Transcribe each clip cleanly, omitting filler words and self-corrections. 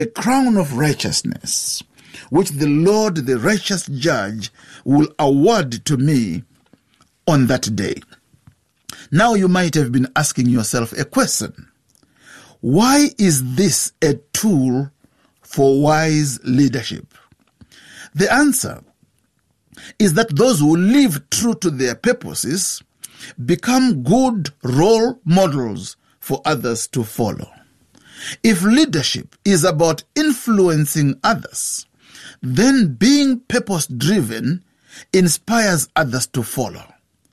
a crown of righteousness, which the Lord, the righteous judge, will award to me on that day. Now you might have been asking yourself a question. Why is this a tool for wise leadership? The answer is that those who live true to their purposes become good role models for others to follow. If leadership is about influencing others, then being purpose-driven inspires others to follow.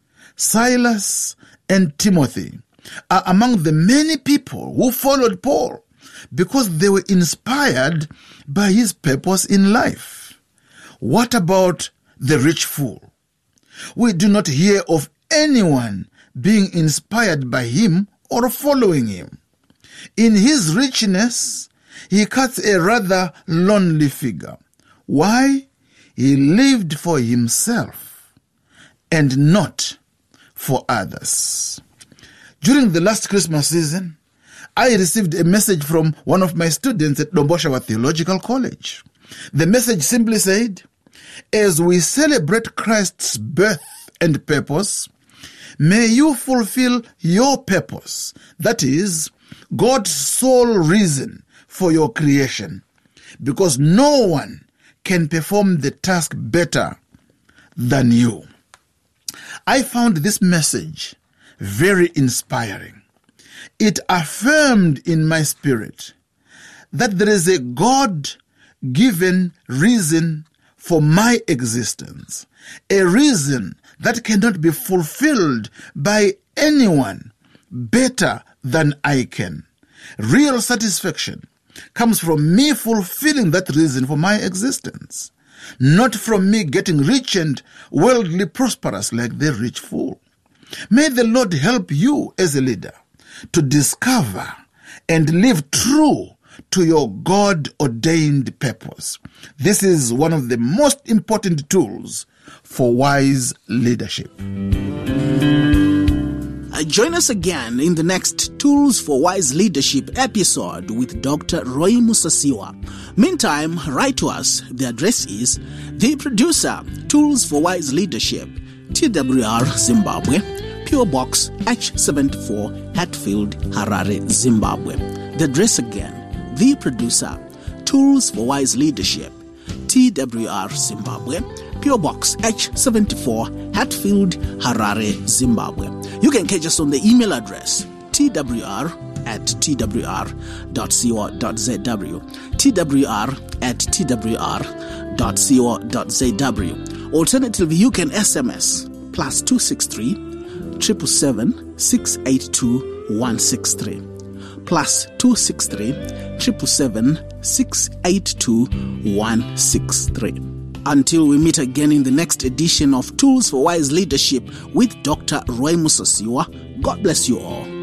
Silas and Timothy are among the many people who followed Paul because they were inspired by his purpose in life. What about the rich fool? We do not hear of anyone being inspired by him or following him. In his richness, he cuts a rather lonely figure. Why? He lived for himself and not for others. During the last Christmas season, I received a message from one of my students at Domboshawa Theological College. The message simply said, as we celebrate Christ's birth and purpose, may you fulfill your purpose, that is, God's sole reason for your creation, because no one can perform the task better than you. I found this message very inspiring. It affirmed in my spirit that there is a God-given reason for my existence, a reason that cannot be fulfilled by anyone better than I can. Real satisfaction comes from me fulfilling that reason for my existence, not from me getting rich and worldly prosperous like the rich fool. May the Lord help you as a leader to discover and live true to your God-ordained purpose. This is one of the most important tools for wise leadership. Join us again in the next Tools for Wise Leadership episode with Dr. Roy Musasiwa. Meantime, write to us. The address is The Producer, Tools for Wise Leadership, TWR, Zimbabwe, PO Box H74, Hatfield, Harare, Zimbabwe. The address again, The Producer, Tools for Wise Leadership, TWR, Zimbabwe, PO Box H74, Hatfield, Harare, Zimbabwe. You can catch us on the email address twr@twr.co.zw, twr@twr.co.zw. Alternatively, you can SMS +263 777 682 163, +263 777 682 163. Until we meet again in the next edition of Tools for Wise Leadership with Dr. Roy Musasiwa, God bless you all.